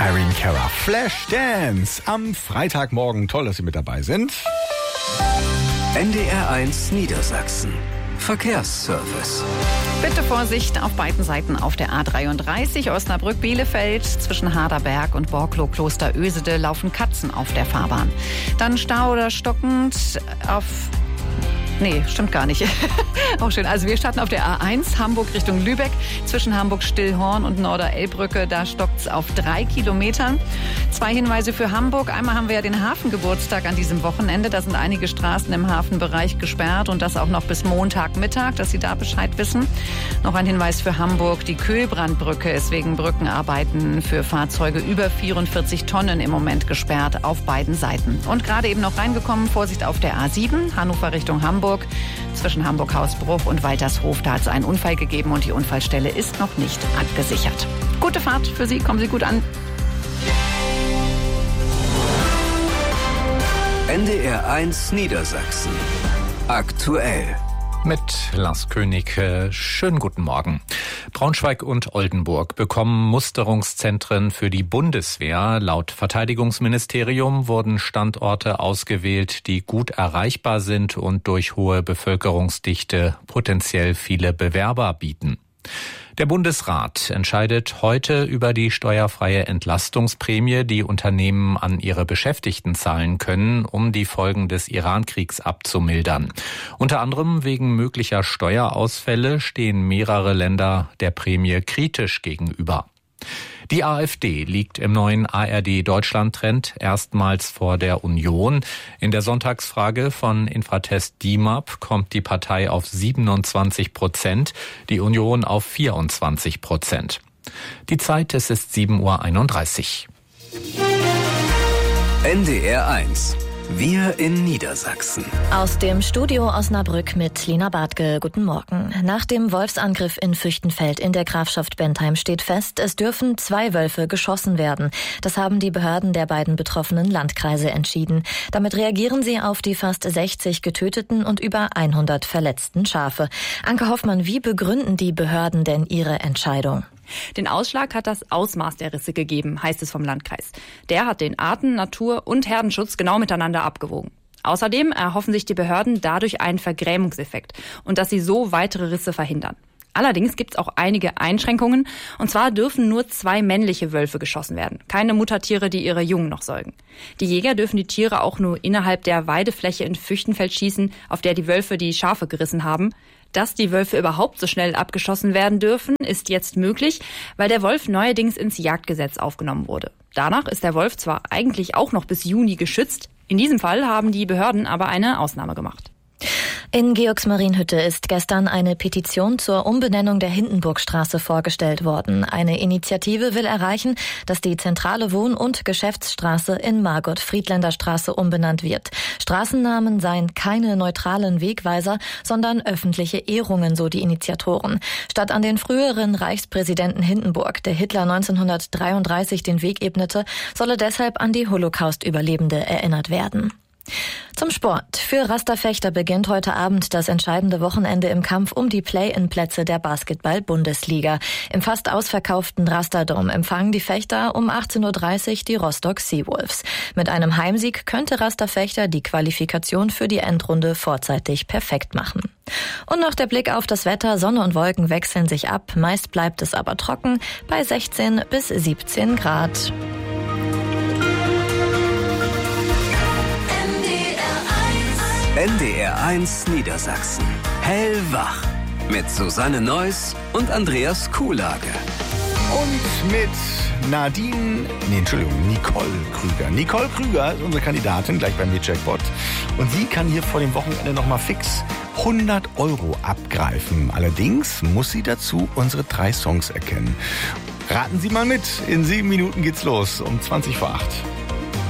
Irene Cara, Flashdance am Freitagmorgen. Toll, dass Sie mit dabei sind. NDR1 Niedersachsen. Verkehrsservice. Bitte Vorsicht auf beiden Seiten auf der A33 Osnabrück-Bielefeld. Zwischen Harderberg und Borklow-Kloster-Ösede laufen Katzen auf der Fahrbahn. Dann Stau oder stockend auf... Nee, stimmt gar nicht. Auch schön. Also wir starten auf der A1 Hamburg Richtung Lübeck. Zwischen Hamburg-Stillhorn und Norderelbbrücke, da stockt's auf 3 Kilometern. 2 Hinweise für Hamburg. Einmal haben wir ja den Hafengeburtstag an diesem Wochenende. Da sind einige Straßen im Hafenbereich gesperrt und das auch noch bis Montagmittag, dass Sie da Bescheid wissen. Noch ein Hinweis für Hamburg. Die Kühlbrandbrücke ist wegen Brückenarbeiten für Fahrzeuge über 44 Tonnen im Moment gesperrt auf beiden Seiten. Und gerade eben noch reingekommen, Vorsicht auf der A7, Hannover Richtung Hamburg. Zwischen Hamburg-Hausbruch und Waltershof, da hat es einen Unfall gegeben und die Unfallstelle ist noch nicht abgesichert. Gute Fahrt für Sie, kommen Sie gut an. NDR1 Niedersachsen. Aktuell. Mit Lars König, schönen guten Morgen. Braunschweig und Oldenburg bekommen Musterungszentren für die Bundeswehr. Laut Verteidigungsministerium wurden Standorte ausgewählt, die gut erreichbar sind und durch hohe Bevölkerungsdichte potenziell viele Bewerber bieten. Der Bundesrat entscheidet heute über die steuerfreie Entlastungsprämie, die Unternehmen an ihre Beschäftigten zahlen können, um die Folgen des Iran-Kriegs abzumildern. Unter anderem wegen möglicher Steuerausfälle stehen mehrere Länder der Prämie kritisch gegenüber. Die AfD liegt im neuen ARD-Deutschland-Trend erstmals vor der Union. In der Sonntagsfrage von Infratest DIMAP kommt die Partei auf 27%, die Union auf 24%. Die Zeit, es ist 7:31 Uhr. NDR1. Wir in Niedersachsen. Aus dem Studio Osnabrück mit Lina Bartke. Guten Morgen. Nach dem Wolfsangriff in Füchtenfeld in der Grafschaft Bentheim steht fest, es dürfen 2 Wölfe geschossen werden. Das haben die Behörden der beiden betroffenen Landkreise entschieden. Damit reagieren sie auf die fast 60 getöteten und über 100 verletzten Schafe. Anke Hoffmann, wie begründen die Behörden denn ihre Entscheidung? Den Ausschlag hat das Ausmaß der Risse gegeben, heißt es vom Landkreis. Der hat den Arten-, Natur- und Herdenschutz genau miteinander abgewogen. Außerdem erhoffen sich die Behörden dadurch einen Vergrämungseffekt und dass sie so weitere Risse verhindern. Allerdings gibt es auch einige Einschränkungen. Und zwar dürfen nur 2 männliche Wölfe geschossen werden. Keine Muttertiere, die ihre Jungen noch säugen. Die Jäger dürfen die Tiere auch nur innerhalb der Weidefläche in Füchtenfeld schießen, auf der die Wölfe die Schafe gerissen haben. Dass die Wölfe überhaupt so schnell abgeschossen werden dürfen, ist jetzt möglich, weil der Wolf neuerdings ins Jagdgesetz aufgenommen wurde. Danach ist der Wolf zwar eigentlich auch noch bis Juni geschützt. In diesem Fall haben die Behörden aber eine Ausnahme gemacht. In Georgsmarienhütte ist gestern eine Petition zur Umbenennung der Hindenburgstraße vorgestellt worden. Eine Initiative will erreichen, dass die zentrale Wohn- und Geschäftsstraße in Margot-Friedländer-Straße umbenannt wird. Straßennamen seien keine neutralen Wegweiser, sondern öffentliche Ehrungen, so die Initiatoren. Statt an den früheren Reichspräsidenten Hindenburg, der Hitler 1933 den Weg ebnete, solle deshalb an die Holocaust-Überlebende erinnert werden. Zum Sport. Für Rasterfechter beginnt heute Abend das entscheidende Wochenende im Kampf um die Play-in-Plätze der Basketball-Bundesliga. Im fast ausverkauften Rasterdom empfangen die Fechter um 18:30 Uhr die Rostock Seawolves. Mit einem Heimsieg könnte Rasterfechter die Qualifikation für die Endrunde vorzeitig perfekt machen. Und noch der Blick auf das Wetter. Sonne und Wolken wechseln sich ab. Meist bleibt es aber trocken bei 16 bis 17 Grad. NDR1 Niedersachsen. Hellwach. Mit Susanne Neuss und Andreas Kuhlage. Und mit Nicole Krüger. Nicole Krüger ist unsere Kandidatin gleich beim Jackpot. Und sie kann hier vor dem Wochenende nochmal fix 100 € abgreifen. Allerdings muss sie dazu unsere 3 Songs erkennen. Raten Sie mal mit. In 7 Minuten geht's los um 7:20.